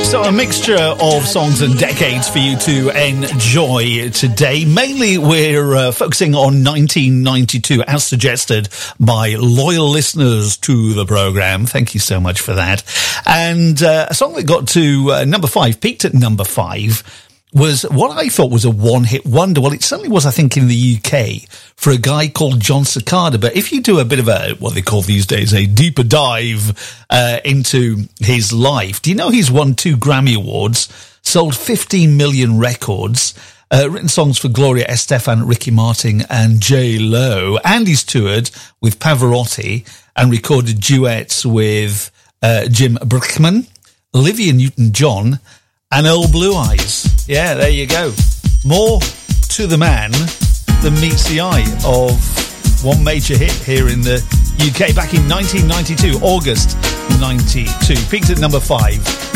So a mixture of songs and decades for you to enjoy today. Mainly we're focusing on 1992 as suggested by loyal listeners to the programme. Thank you so much for that. And a song that got to number 5, peaked at number 5, was what I thought was a one-hit wonder. Well, it certainly was, I think, in the UK for a guy called John Cicada. But if you do a bit of a, what they call these days, a deeper dive into his life, do you know he's won 2 Grammy Awards, sold 15 million records, written songs for Gloria Estefan, Ricky Martin and J-Lo, and he's toured with Pavarotti and recorded duets with Jim Brickman, Olivia Newton-John, and Earl Blue Eyes. Yeah, there you go. More to the man than meets the eye of one major hit here in the UK back in 1992, August 92. Peaked at number 5.